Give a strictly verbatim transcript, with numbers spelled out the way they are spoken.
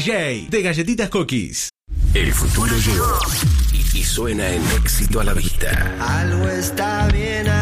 J de Galletitas Cookies. El futuro llegó y, y suena en Éxito a la Vista. Algo está bien